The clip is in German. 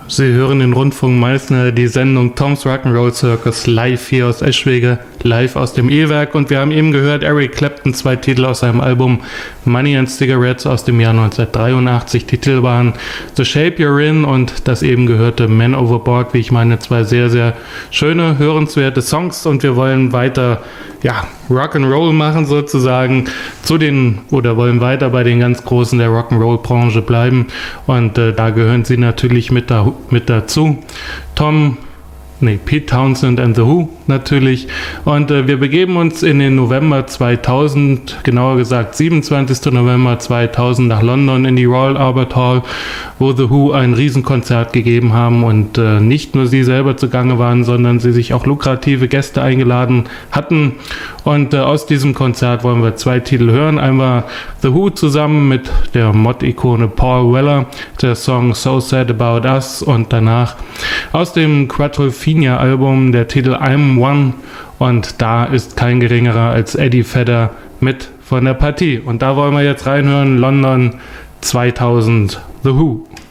Sie hören den Rundfunk Meißner, die Sendung Tom's Rock'n'Roll Circus live hier aus Eschwege, live aus dem E-Werk. Und wir haben eben gehört, Eric Clapton, 2 Titel aus seinem Album Money and Cigarettes aus dem Jahr 1983. Die Titel waren The Shape You're In und das eben gehörte Man Overboard, wie ich meine, 2 sehr, sehr schöne, hörenswerte Songs. Und wir wollen weiter, Rock'n'Roll machen sozusagen, wollen weiter bei den ganz Großen der Rock'n'Roll-Branche bleiben. Und da gehören sie natürlich mit dazu. Pete Townshend and the Who natürlich. Und wir begeben uns in den November 2000, genauer gesagt 27. November 2000 nach London in die Royal Albert Hall, wo The Who ein Riesenkonzert gegeben haben und nicht nur sie selber zugange waren, sondern sie sich auch lukrative Gäste eingeladen hatten. Und aus diesem Konzert wollen wir 2 Titel hören. Einmal The Who zusammen mit der Mod-Ikone Paul Weller, der Song So Sad About Us, und danach aus dem Quadrophenia-Album der Titel I'm One, und da ist kein geringerer als Eddie Vedder mit von der Partie. Und da wollen wir jetzt reinhören, London 2000, The Who.